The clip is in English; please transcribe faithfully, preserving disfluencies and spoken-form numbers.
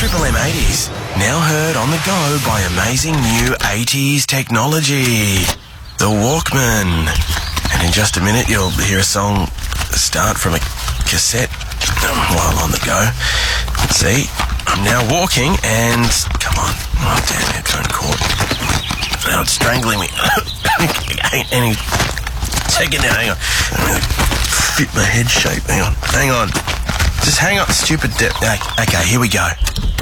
Triple M eighties, now heard on the go by amazing new eighties technology. The Walkman. And in just a minute, you'll hear a song start from a cassette while on the go. Let's see. I'm now walking and... Come on. Oh, damn, headphone cord. Now it's strangling me. Any second now, hang on. I'm going to fit my head shape. Hang on. Hang on. Just hang on, stupid... De- okay, here we go.